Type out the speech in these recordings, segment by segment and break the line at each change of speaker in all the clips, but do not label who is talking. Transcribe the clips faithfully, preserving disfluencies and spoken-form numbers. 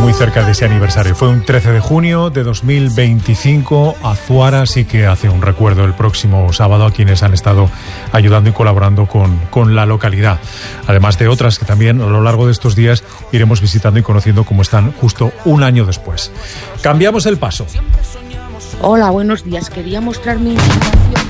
muy cerca de ese aniversario. Fue un trece de junio de dos mil veinticinco. Azuara sí que hace un recuerdo el próximo sábado a quienes han estado ayudando y colaborando con, con la localidad. Además de otras que también a lo largo de estos días iremos visitando y conociendo cómo están justo un año después. Cambiamos el paso.
Hola, buenos días. Quería mostrar mi indignación.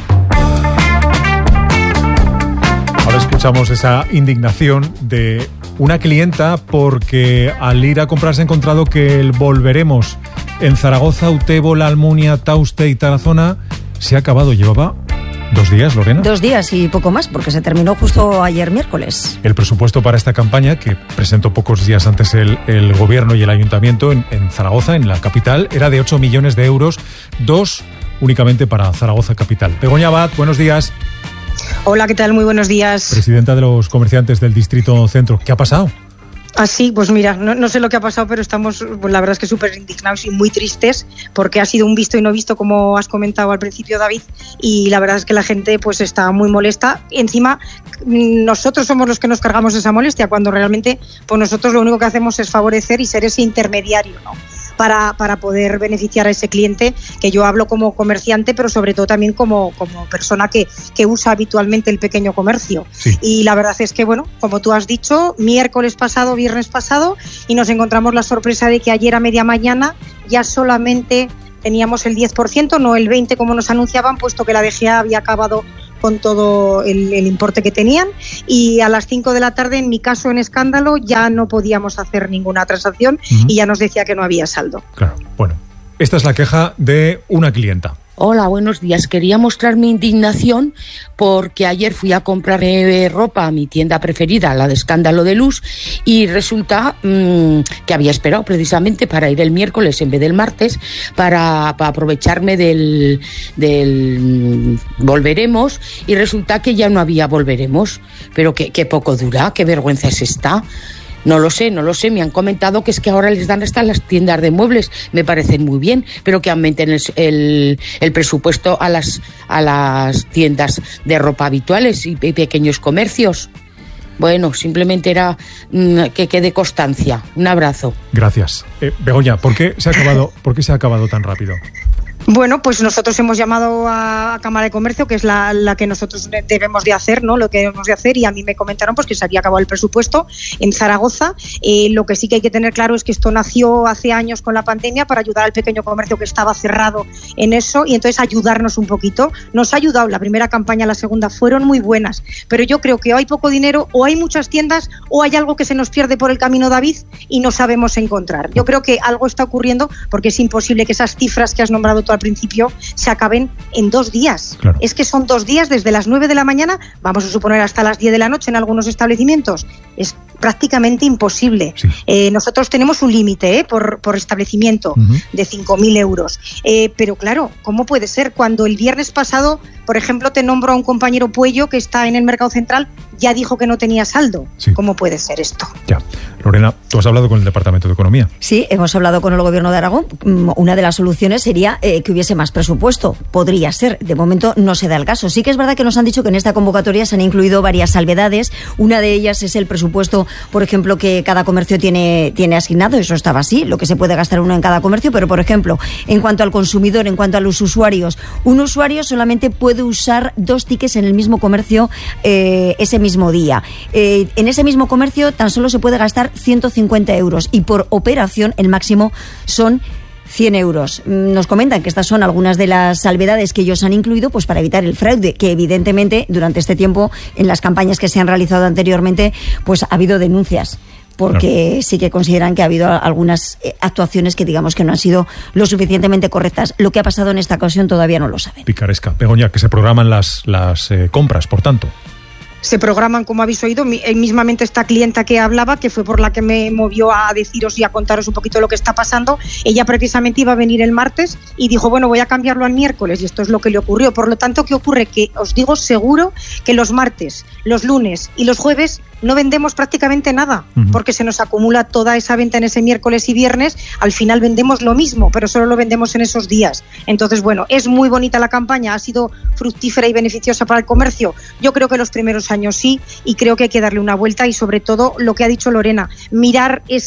Ahora escuchamos esa indignación de una clienta porque al ir a comprar se ha encontrado que el Volveremos en Zaragoza, Utebo, La Almunia, Tauste y Tarazona se ha acabado. Llevaba dos días, Lorena.
Dos días y poco más, porque se terminó justo ayer miércoles.
El presupuesto para esta campaña, que presentó pocos días antes el, el gobierno y el ayuntamiento en, en Zaragoza, en la capital, era de ocho millones de euros, dos únicamente para Zaragoza capital. Begoña Abad, buenos días.
Hola, ¿qué tal? Muy buenos días.
Presidenta de los comerciantes del Distrito Centro. ¿Qué ha pasado?
Ah, sí, pues mira, no, no sé lo que ha pasado, pero estamos, pues la verdad es que súper indignados y muy tristes, porque ha sido un visto y no visto, como has comentado al principio, David, y la verdad es que la gente pues está muy molesta. Encima, nosotros somos los que nos cargamos de esa molestia, cuando realmente pues nosotros lo único que hacemos es favorecer y ser ese intermediario, ¿no? Para, para poder beneficiar a ese cliente, que yo hablo como comerciante, pero sobre todo también como, como persona que, que usa habitualmente el pequeño comercio. Sí. Y la verdad es que, bueno, como tú has dicho, miércoles pasado, viernes pasado, y nos encontramos la sorpresa de que ayer a media mañana ya solamente teníamos el diez por ciento, no el veinte por ciento como nos anunciaban, puesto que la D G A había acabado con todo el, el importe que tenían, y a las cinco de la tarde, en mi caso en escándalo, ya no podíamos hacer ninguna transacción uh-huh. y ya nos decía que no había saldo.
Claro, bueno, esta es la queja de una clienta.
Hola, buenos días. Quería mostrar mi indignación porque ayer fui a comprar eh, ropa a mi tienda preferida, la de Escándalo de Luz, y resulta mmm, que había esperado precisamente para ir el miércoles en vez del martes para, para aprovecharme del, del mmm, Volveremos, y resulta que ya no había Volveremos. Pero qué, qué poco dura, qué vergüenza es esta. No lo sé, no lo sé, me han comentado que es que ahora les dan hasta las tiendas de muebles, me parecen muy bien, pero que aumenten el, el, el presupuesto a las, a las tiendas de ropa habituales y, y pequeños comercios. Bueno, simplemente era mmm, que quede constancia. Un abrazo.
Gracias. Eh, Begoña, ¿por qué se ha acabado, ¿por qué se ha acabado tan rápido?
Bueno, pues nosotros hemos llamado a Cámara de Comercio, que es la, la que nosotros debemos de hacer, ¿no? Lo que debemos de hacer, y a mí me comentaron pues que se había acabado el presupuesto en Zaragoza. Eh, lo que sí que hay que tener claro es que esto nació hace años con la pandemia para ayudar al pequeño comercio que estaba cerrado en eso, y entonces ayudarnos un poquito. Nos ha ayudado la primera campaña, la segunda fueron muy buenas, pero yo creo que o hay poco dinero, o hay muchas tiendas, o hay algo que se nos pierde por el camino, David, y no sabemos encontrar. Yo creo que algo está ocurriendo, porque es imposible que esas cifras que has nombrado tú al principio se acaben en dos días. Claro. Es que son dos días desde las nueve de la mañana, vamos a suponer hasta las diez de la noche en algunos establecimientos. Es prácticamente imposible. Sí. Eh, nosotros tenemos un límite eh, por, por establecimiento uh-huh. de cinco mil euros. Eh, pero claro, ¿cómo puede ser cuando el viernes pasado, por ejemplo, te nombro a un compañero Puello que está en el Mercado Central, ya dijo que no tenía saldo? Sí. ¿Cómo puede ser esto?
Ya. Lorena, tú has hablado con el Departamento de Economía.
Sí, hemos hablado con el Gobierno de Aragón. Una de las soluciones sería eh, que hubiese más presupuesto. Podría ser. De momento no se da el caso. Sí que es verdad que nos han dicho que en esta convocatoria se han incluido varias salvedades. Una de ellas es el presupuesto, por ejemplo, que cada comercio tiene, tiene asignado. Eso estaba así, lo que se puede gastar uno en cada comercio. Pero, por ejemplo, en cuanto al consumidor, en cuanto a los usuarios, un usuario solamente puede usar dos tickets en el mismo comercio eh, ese mismo día. Eh, en ese mismo comercio tan solo se puede gastar ciento cincuenta euros, y por operación el máximo son cien euros. Nos comentan que estas son algunas de las salvedades que ellos han incluido pues para evitar el fraude, que evidentemente durante este tiempo en las campañas que se han realizado anteriormente pues ha habido denuncias, porque claro, sí que consideran que ha habido algunas actuaciones que digamos que no han sido lo suficientemente correctas. Lo que ha pasado en esta ocasión todavía no lo saben.
Picaresca. Begoña, que se programan las, las eh, compras, por tanto.
Se programan, como habéis oído, mismamente esta clienta que hablaba, que fue por la que me movió a deciros y a contaros un poquito lo que está pasando. Ella precisamente iba a venir el martes y dijo, bueno, voy a cambiarlo al miércoles, y esto es lo que le ocurrió. Por lo tanto, ¿qué ocurre? Que os digo seguro que los martes, los lunes y los jueves no vendemos prácticamente nada, uh-huh. porque se nos acumula toda esa venta en ese miércoles y viernes. Al final vendemos lo mismo, pero solo lo vendemos en esos días. Entonces, bueno, es muy bonita la campaña, ha sido fructífera y beneficiosa para el comercio. Yo creo que los primeros años sí, y creo que hay que darle una vuelta, y sobre todo lo que ha dicho Lorena, mirar esas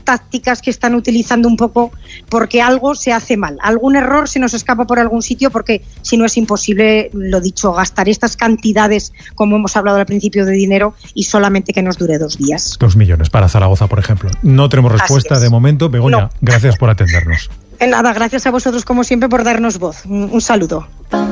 tácticas que están utilizando un poco porque algo se hace mal, algún error se nos escapa por algún sitio, porque si no es imposible, lo dicho, gastar estas cantidades, como hemos hablado al principio, de dinero y solamente que nos dure dos días.
Dos millones para Zaragoza, por ejemplo. No tenemos respuesta de momento. Begoña, no. Gracias por atendernos.
Nada, gracias a vosotros como siempre por darnos voz. Un, un saludo.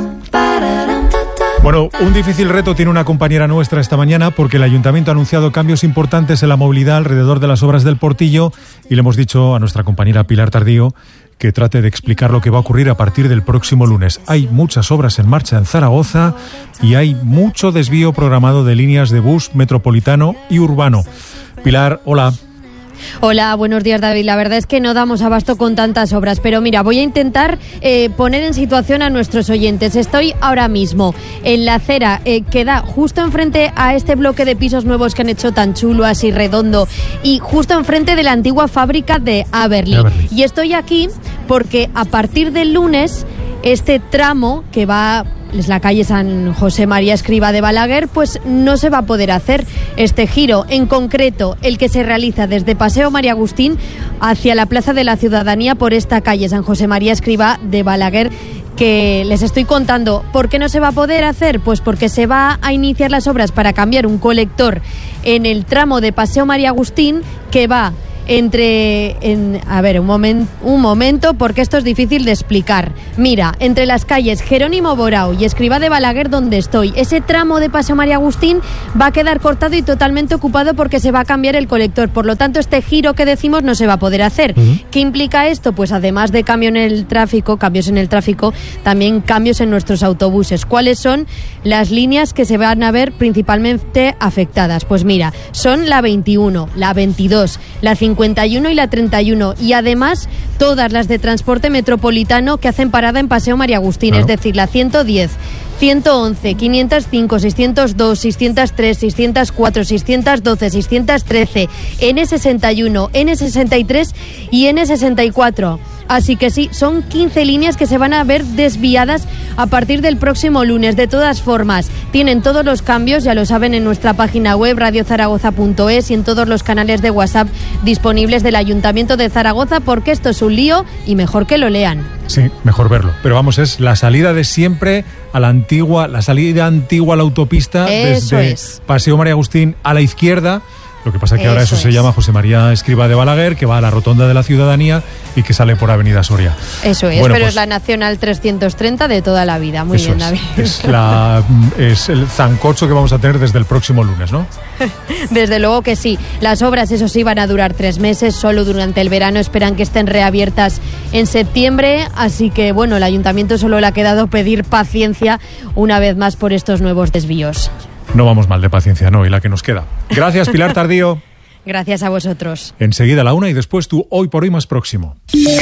Bueno, un difícil reto tiene una compañera nuestra esta mañana porque el Ayuntamiento ha anunciado cambios importantes en la movilidad alrededor de las obras del Portillo y le hemos dicho a nuestra compañera Pilar Tardío que trate de explicar lo que va a ocurrir a partir del próximo lunes. Hay muchas obras en marcha en Zaragoza y hay mucho desvío programado de líneas de bus metropolitano y urbano. Pilar, hola.
Hola, buenos días, David. La verdad es que no damos abasto con tantas obras, pero mira, voy a intentar eh, poner en situación a nuestros oyentes. Estoy ahora mismo en la acera eh, que da justo enfrente a este bloque de pisos nuevos que han hecho tan chulo, así redondo, y justo enfrente de la antigua fábrica de Aberli. Aberli. Y estoy aquí porque a partir del lunes este tramo que va, es la calle San José María Escrivá de Balaguer, pues no se va a poder hacer este giro. En concreto, el que se realiza desde Paseo María Agustín hacia la Plaza de la Ciudadanía por esta calle San José María Escrivá de Balaguer, que les estoy contando. ¿Por qué no se va a poder hacer? Pues porque se va a iniciar las obras para cambiar un colector en el tramo de Paseo María Agustín que va entre, en, a ver, un, momen, un momento, porque esto es difícil de explicar. Mira, entre las calles Jerónimo Borao y Escrivá de Balaguer, donde estoy, ese tramo de Paseo María Agustín va a quedar cortado y totalmente ocupado porque se va a cambiar el colector. Por lo tanto, este giro que decimos no se va a poder hacer. Uh-huh. ¿Qué implica esto? Pues además de cambio en el tráfico, cambios en el tráfico, también cambios en nuestros autobuses. ¿Cuáles son las líneas que se van a ver principalmente afectadas? Pues mira, son la veintiuno, la veintidós, la cincuenta y uno y la treinta y uno, y además todas las de transporte metropolitano que hacen parada en Paseo María Agustín, claro. Es decir, la ciento diez, ciento once, quinientos cinco, seiscientos dos, seiscientos tres, seiscientos cuatro, seiscientos doce, seiscientos trece, ene sesenta y uno, ene sesenta y tres y ene sesenta y cuatro. Así que sí, son quince líneas que se van a ver desviadas a partir del próximo lunes. De todas formas, tienen todos los cambios, ya lo saben, en nuestra página web radio zaragoza punto es y en todos los canales de WhatsApp disponibles del Ayuntamiento de Zaragoza, porque esto es un lío y mejor que lo lean.
Sí, mejor verlo. Pero vamos, es la salida de siempre a la antigua, la salida antigua a la autopista.
Eso
desde
es.
Paseo María Agustín a la izquierda. Lo que pasa es que
eso
ahora eso
es.
se llama José María Escrivá de Balaguer, que va a la Rotonda de la Ciudadanía y que sale por Avenida Soria.
Eso es,
bueno,
pero
pues,
es la Nacional trescientos treinta de toda la vida. Muy bien,
es,
David.
Es, la, es el zancocho que vamos a tener desde el próximo lunes, ¿no?
Desde luego que sí. Las obras, eso sí, van a durar tres meses, solo durante el verano. Esperan que estén reabiertas en septiembre. Así que, bueno, el Ayuntamiento solo le ha quedado pedir paciencia una vez más por estos nuevos desvíos.
No vamos mal de paciencia, no, y la que nos queda. Gracias, Pilar Tardío.
Gracias a vosotros.
Enseguida la una y después tú Hoy por Hoy más próximo.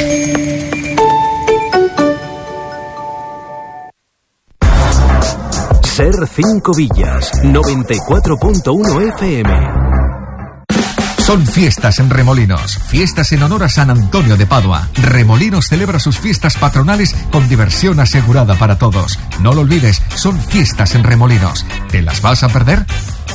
Ser cinco Villas, noventa y cuatro punto uno F M.
Son fiestas en Remolinos, fiestas en honor a San Antonio de Padua. Remolinos celebra sus fiestas patronales con diversión asegurada para todos. No lo olvides, son fiestas en Remolinos. ¿Te las vas a perder?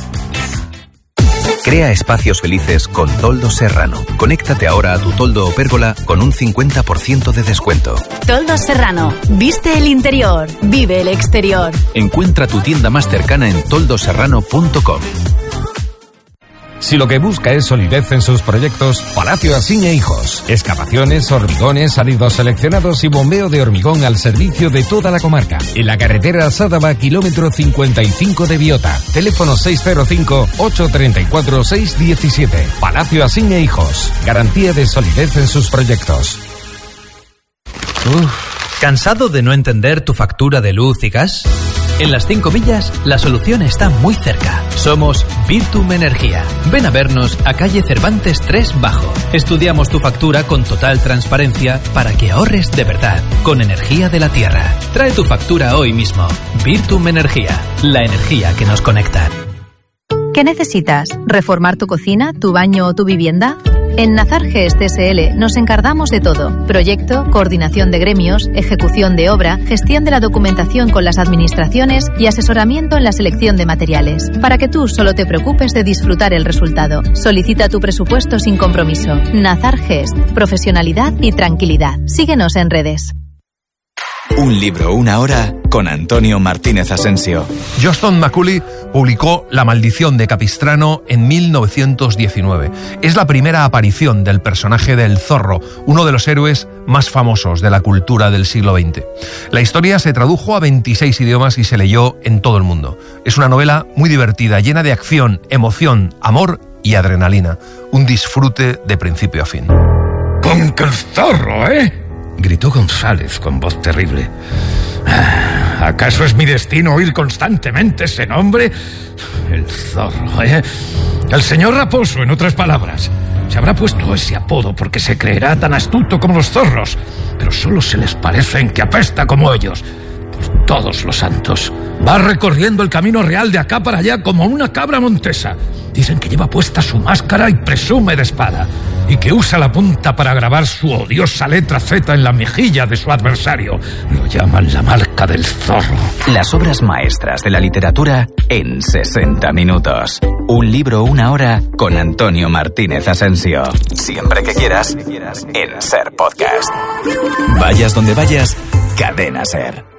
Crea espacios felices con Toldos Serrano. Conéctate ahora a tu toldo o pérgola con un cincuenta por ciento de descuento.
Toldos Serrano. Viste el interior, vive el exterior.
Encuentra tu tienda más cercana en toldos serrano punto com.
Si lo que busca es solidez en sus proyectos, Palacio Asiña Hijos. Excavaciones, hormigones, salidos seleccionados y bombeo de hormigón al servicio de toda la comarca. En la carretera Sádava, kilómetro cincuenta y cinco de Biota. Teléfono seis cero cinco, ocho tres cuatro, seis uno siete. Palacio Asiña Hijos. Garantía de solidez en sus proyectos.
Uf, ¿cansado de no entender tu factura de luz y gas? En Las Cinco Villas, la solución está muy cerca. Somos Virtum Energía. Ven a vernos a calle Cervantes tres Bajo. Estudiamos tu factura con total transparencia para que ahorres de verdad, con energía de la tierra. Trae tu factura hoy mismo. Virtum Energía, la energía que nos conecta.
¿Qué necesitas? ¿Reformar tu cocina, tu baño o tu vivienda? En Nazar Gest S L nos encargamos de todo: proyecto, coordinación de gremios, ejecución de obra, gestión de la documentación con las administraciones y asesoramiento en la selección de materiales, para que tú solo te preocupes de disfrutar el resultado. Solicita tu presupuesto sin compromiso. Nazar Gest, profesionalidad y tranquilidad. Síguenos en redes.
Un libro, una hora, con Antonio Martínez Asensio.
Johnston Macaulay publicó La maldición de Capistrano en mil novecientos diecinueve. Es la primera aparición del personaje del Zorro, uno de los héroes más famosos de la cultura del siglo veinte. La historia se tradujo a veintiséis idiomas y se leyó en todo el mundo. Es una novela muy divertida, llena de acción, emoción, amor y adrenalina. Un disfrute de principio a fin.
¡Con que el zorro, eh! Gritó González con voz terrible. ¿Acaso es mi destino oír constantemente ese nombre? El zorro, ¿eh? El señor Raposo, en otras palabras. Se habrá puesto ese apodo porque se creerá tan astuto como los zorros, pero solo se les parece en que apesta como ellos. Por todos los santos. Va recorriendo el camino real de acá para allá como una cabra montesa. Dicen que lleva puesta su máscara y presume de espada, y que usa la punta para grabar su odiosa letra Z en la mejilla de su adversario. Lo llaman la marca del zorro.
Las obras maestras de la literatura en sesenta minutos. Un libro, una hora, con Antonio Martínez Asensio. Siempre que quieras, en Ser Podcast. Vayas donde vayas, Cadena Ser.